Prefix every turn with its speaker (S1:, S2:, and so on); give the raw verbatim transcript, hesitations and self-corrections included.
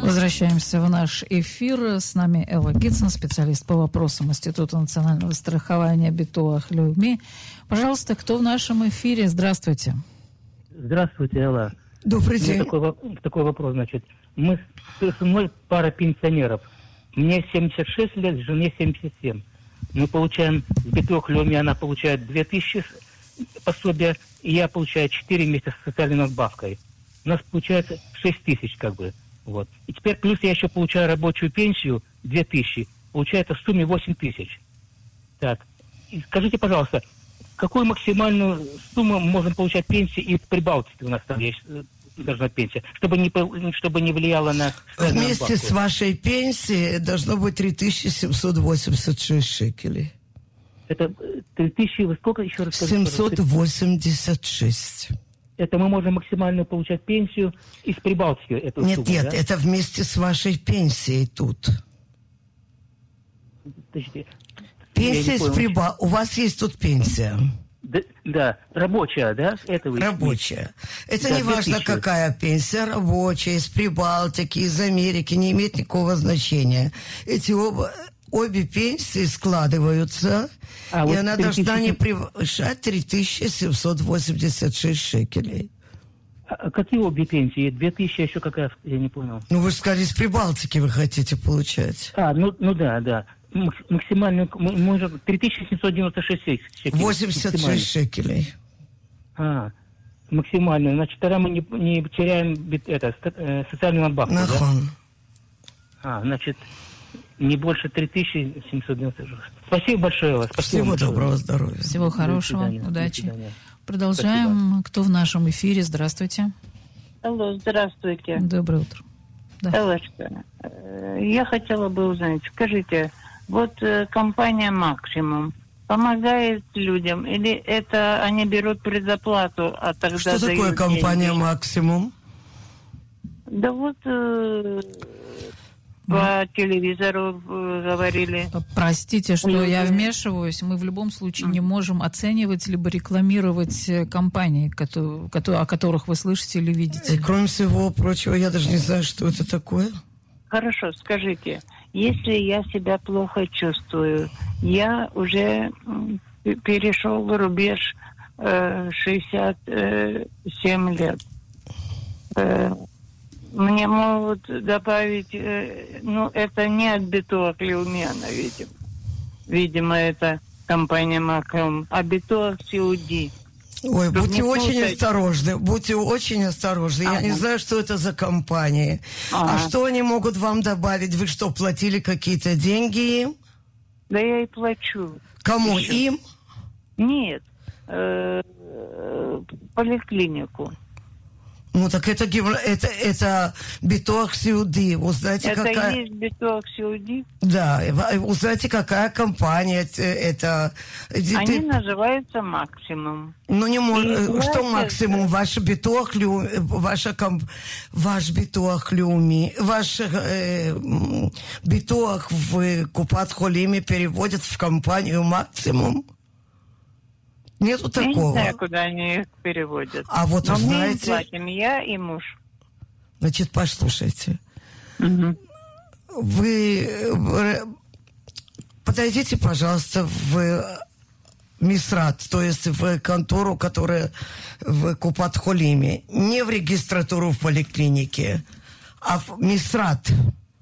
S1: Возвращаемся в наш эфир. С нами Элла Гитсон, специалист по вопросам Института национального страхования Битуах Леуми. Пожалуйста, кто в нашем эфире? Здравствуйте.
S2: Здравствуйте, Элла.
S1: Добрый день.
S2: Такой, такой вопрос, значит. Мы с мной пара пенсионеров. Мне семьдесят шесть лет, жене семьдесят семь. Мы получаем с Битуах Леуми, она получает две тысячи пособия, и я получаю четыре месяца с социальной надбавкой. У нас получается шесть тысяч, как бы. Вот. И теперь плюс я еще получаю рабочую пенсию две тысячи. Получается в сумме восемь тысяч. Так. И скажите, пожалуйста, какую максимальную сумму можем получать пенсии из Прибалтики у нас там есть должна пенсия, чтобы не, чтобы не влияло на...
S3: Вместе с вашей пенсией должно быть три тысячи семьсот восемьдесят шесть шекелей.
S2: Это три тысячи, вы сколько еще раз?
S3: семьсот восемьдесят шесть.
S2: Это мы можем максимально получать пенсию из Прибалтики? Эту
S3: нет,
S2: сумму,
S3: нет,
S2: да?
S3: это вместе с вашей пенсией тут.
S2: Подождите.
S3: Пенсия из Прибалтики. У вас есть тут пенсия?
S2: Да, да, рабочая, да? Это вы
S3: рабочая. Это
S2: да,
S3: не важно, какая пенсия, рабочая, из Прибалтики, из Америки, не имеет никакого значения. Эти оба... Обе пенсии складываются, а, и вот она должна не превышать три тысячи семьсот восемьдесят шесть шекелей.
S2: А какие обе пенсии? Две тысячи еще какая? Я не понял.
S3: Ну, вы же сказали, из Прибалтики вы хотите получать.
S2: А, ну, ну да, да. Максимально, мы же три тысячи семьсот девяносто шесть шекелей.
S3: восемьдесят шесть шекелей.
S2: А, максимально. Значит, тогда мы не, не теряем это, социальную надбавку,
S3: Нахон.
S2: Да? А, значит... Не больше три тысячи семьсот девяносто шесть. Спасибо большое вас.
S3: Спасибо. Всего
S2: большое.
S3: доброго здоровья.
S1: Всего хорошего. Удачи. Продолжаем. Спасибо. Кто в нашем эфире? Здравствуйте.
S4: Алло, здравствуйте.
S1: Доброе утро.
S4: Да. Эллочка, я хотела бы узнать, скажите, вот компания «Максимум» помогает людям, или это они берут предоплату, а тогда
S3: Что
S4: дают
S3: такое компания
S4: деньги?
S3: «Максимум»?
S4: Да вот... Э- По телевизору говорили.
S1: Простите, что я вмешиваюсь. Мы в любом случае не можем оценивать либо рекламировать компании, о которых вы слышите или видите.
S3: И кроме всего прочего, я даже не знаю, что это такое.
S4: Хорошо, скажите, если я себя плохо чувствую, я уже перешел рубеж э, шестьдесят семь лет. Э, Мне могут добавить, э, ну, это не от Битуах Леуми, видимо. Видимо, это компания «Макром», а Битуах Сиуди.
S3: Ой, Тут будьте очень путать. осторожны, будьте очень осторожны. Ага. Я не знаю, что это за компания. Ага. А что они могут вам добавить? Вы что, платили какие-то деньги им?
S4: Да я и плачу.
S3: Кому?
S4: Еще.
S3: Им?
S4: Нет, э, поликлинику.
S3: Ну, так это, это, это Битуах Сиуди. Вы знаете,
S4: это
S3: какая...
S4: есть Битуах Сиуди?
S3: Да. Вы знаете, какая компания это...
S4: Они Ты... называются «Максимум».
S3: Ну, не может... Что
S4: знаете,
S3: «Максимум»? Ваш Битуах Леуми... Ваша комп... Ваш Битуах Леуми... Ваш э, Битуах в Купат-Холиме переводят в компанию «Максимум»? Нету такого.
S4: Я не знаю, куда они их переводят.
S3: А вот
S4: Но
S3: вы
S4: мы
S3: знаете...
S4: платим, я и муж.
S3: Значит, послушайте.
S4: Угу.
S3: Вы подойдите, пожалуйста, в Мисрат, то есть в контору, которая в Купат-Холиме. Не в регистратуру в поликлинике, а в Мисрат.